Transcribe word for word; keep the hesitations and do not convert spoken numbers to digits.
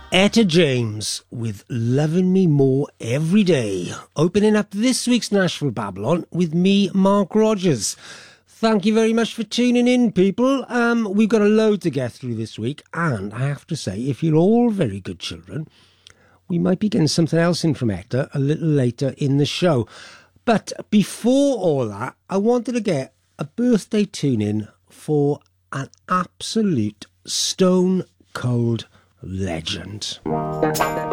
Etta James with Loving Me More Every Day, opening up this week's Nashville Babylon with me, Mark Rogers. Thank you very much for tuning in, people. Um, we've got a load to get through this week, and I have to say, if you're all very good children, we might be getting something else in from Etta a little later in the show. But before all that, I wanted to get a birthday tune in for an absolute stone cold legend.